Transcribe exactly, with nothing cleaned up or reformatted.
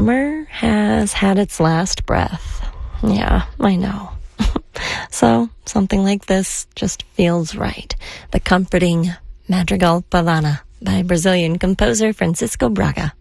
Summer has had its last breath. Yeah, I know. So, something like this just feels right. The comforting Madrigal Pavana by Brazilian composer Francisco Braga.